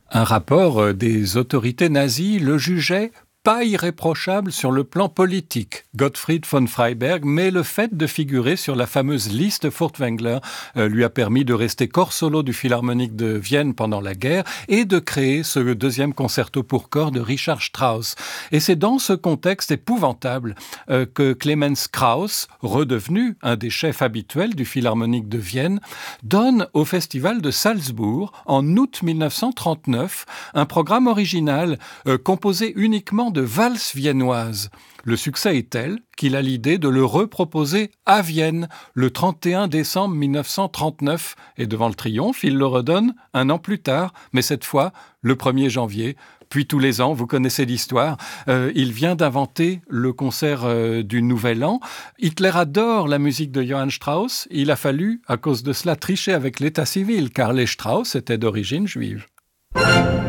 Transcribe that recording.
Un rapport des autorités nazies le jugeait pas irréprochable sur le plan politique. Gottfried von Freyberg, mais le fait de figurer sur la fameuse liste Furtwängler lui a permis de rester corps solo du Philharmonique de Vienne pendant la guerre et de créer ce deuxième concerto pour corps de Richard Strauss. Et c'est dans ce contexte épouvantable que Clemens Krauss, redevenu un des chefs habituels du Philharmonique de Vienne, donne au Festival de Salzbourg, en août 1939, un programme original composé uniquement de valses viennoises. Le succès est tel qu'il a l'idée de le reproposer à Vienne le 31 décembre 1939 et devant le triomphe, il le redonne un an plus tard, mais cette fois le 1er janvier. Puis tous les ans, vous connaissez l'histoire, il vient d'inventer le concert du Nouvel An. Hitler adore la musique de Johann Strauss. Il a fallu, à cause de cela, tricher avec l'état civil, car les Strauss étaient d'origine juive.